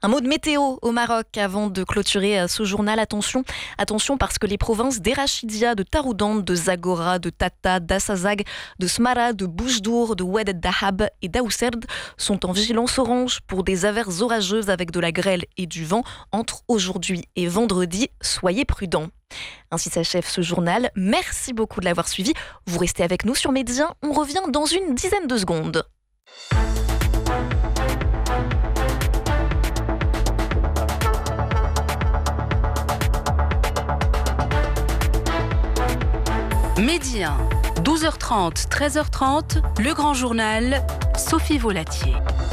Un mot de météo au Maroc avant de clôturer ce journal. Attention parce que les provinces d'Erachidia, de Taroudant, de Zagora, de Tata, d'Assazag, de Smara, de Boujdour, de Oued el-Dahab et d'Aousserd sont en vigilance orange pour des averses orageuses avec de la grêle et du vent entre aujourd'hui et vendredi. Soyez prudents. Ainsi s'achève ce journal. Merci beaucoup de l'avoir suivi. Vous restez avec nous sur Média. On revient dans une dizaine de secondes. Média, 12h30, 13h30, le grand journal, Sophie Volatier.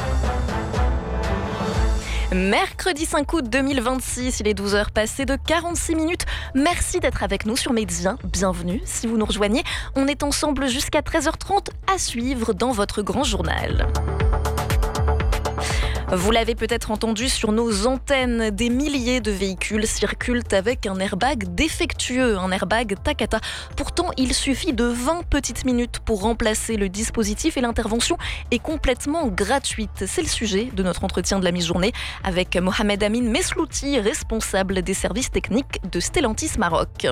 Mercredi 5 août 2026, il est 12h passées de 46 minutes. Merci d'être avec nous sur Média. Bienvenue si vous nous rejoignez. On est ensemble jusqu'à 13h30 à suivre dans votre grand journal. Vous l'avez peut-être entendu sur nos antennes, des milliers de véhicules circulent avec un airbag défectueux, un airbag Takata. Pourtant, il suffit de 20 petites minutes pour remplacer le dispositif et l'intervention est complètement gratuite. C'est le sujet de notre entretien de la mi-journée avec Mohamed Amin Meslouti, responsable des services techniques de Stellantis Maroc.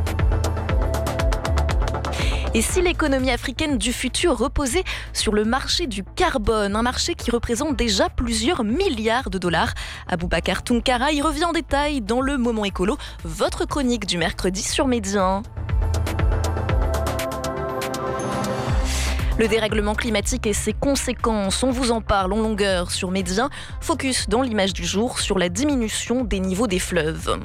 Et si l'économie africaine du futur reposait sur le marché du carbone, un marché qui représente déjà plusieurs milliards de dollars, Aboubacar Tounkara y revient en détail dans le Moment Écolo, votre chronique du mercredi sur Média. Le dérèglement climatique et ses conséquences, on vous en parle en longueur sur Média. Focus dans l'image du jour sur la diminution des niveaux des fleuves.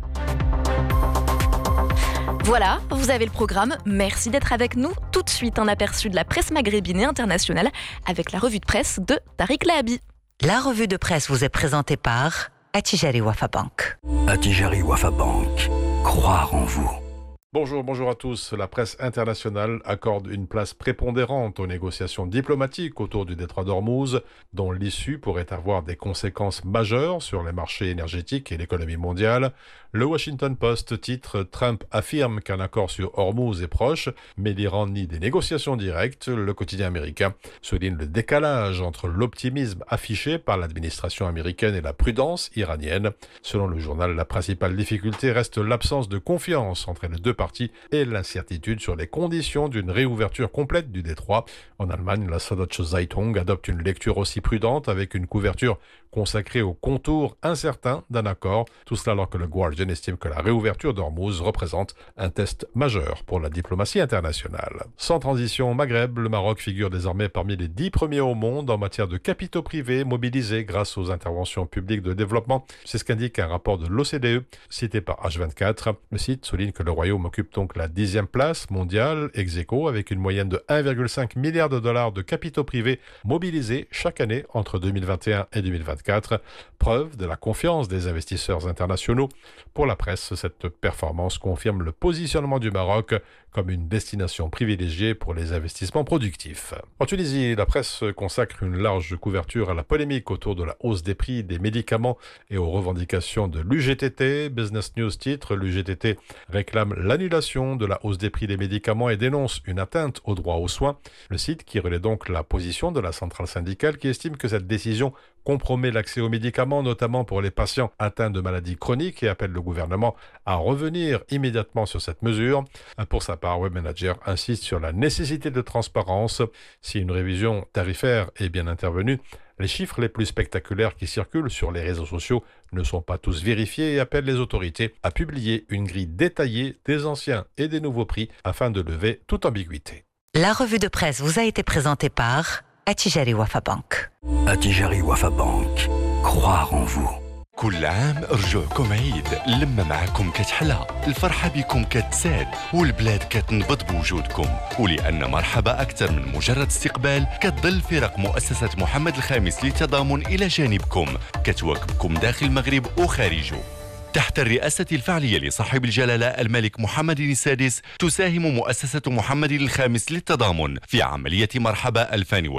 Voilà, vous avez le programme. Merci d'être avec nous. Tout de suite, un aperçu de la presse maghrébine et internationale avec la revue de presse de Tariq Lahabi. La revue de presse vous est présentée par Attijari Wafa Bank. Attijari Wafa Bank. Croire en vous. Bonjour à tous. La presse internationale accorde une place prépondérante aux négociations diplomatiques autour du détroit d'Ormuz, dont l'issue pourrait avoir des conséquences majeures sur les marchés énergétiques et l'économie mondiale. Le Washington Post titre « Trump affirme qu'un accord sur Ormuz est proche, mais l'Iran nie des négociations directes ». Le quotidien américain souligne le décalage entre l'optimisme affiché par l'administration américaine et la prudence iranienne. Selon le journal, la principale difficulté reste l'absence de confiance entre les deux parties et l'incertitude sur les conditions d'une réouverture complète du détroit. En Allemagne, la Süddeutsche Zeitung adopte une lecture aussi prudente avec une couverture consacrée aux contours incertains d'un accord. Tout cela alors que le Guardian estime que la réouverture d'Ormuz représente un test majeur pour la diplomatie internationale. Sans transition au Maghreb, le Maroc figure désormais parmi les 10 premiers au monde en matière de capitaux privés mobilisés grâce aux interventions publiques de développement. C'est ce qu'indique un rapport de l'OCDE cité par H24. Le site souligne que le royaume occupe donc la 10e place mondiale ex aequo avec une moyenne de 1,5 milliard de dollars de capitaux privés mobilisés chaque année entre 2021 et 2024. Preuve de la confiance des investisseurs internationaux. Pour la presse, cette performance confirme le positionnement du Maroc comme une destination privilégiée pour les investissements productifs. En Tunisie, la presse consacre une large couverture à la polémique autour de la hausse des prix des médicaments et aux revendications de l'UGTT. Business News titre « L'UGTT réclame l'annulation de la hausse des prix des médicaments et dénonce une atteinte au droit aux soins ». Le site qui relaie donc la position de la centrale syndicale qui estime que cette décision compromet l'accès aux médicaments, notamment pour les patients atteints de maladies chroniques, et appelle le gouvernement à revenir immédiatement sur cette mesure. Pour sa part, Webmanager insiste sur la nécessité de transparence. Si une révision tarifaire est bien intervenue, les chiffres les plus spectaculaires qui circulent sur les réseaux sociaux ne sont pas tous vérifiés et appellent les autorités à publier une grille détaillée des anciens et des nouveaux prix afin de lever toute ambiguïté. La revue de presse vous a été présentée par Attijari Wafa Bank. Attijari Wafa Bank. Croire en vous. كل عام رجوعكم عيد، اللمة معكم كتحلى، الفرحة بكم كتزاد، والبلاد كتنبض بوجودكم، ولأن مرحبا أكثر من مجرد استقبال، كتظل فرق مؤسسة محمد الخامس للتضامن إلى جانبكم، كتواكبكم داخل المغرب وخارجه. تحت الرئاسة الفعلية لصاحب الجلالة الملك محمد السادس تساهم مؤسسة محمد الخامس للتضامن في عملية مرحبا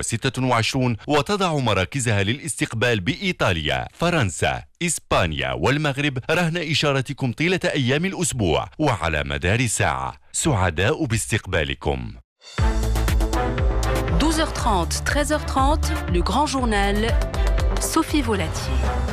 2026 وتضع مراكزها للاستقبال بإيطاليا، فرنسا، إسبانيا والمغرب رهن إشارتكم طيلة أيام الأسبوع وعلى مدار ساعة. سعداء باستقبالكم. 12h30, 13h30, le grand journal, Sophie Volatier.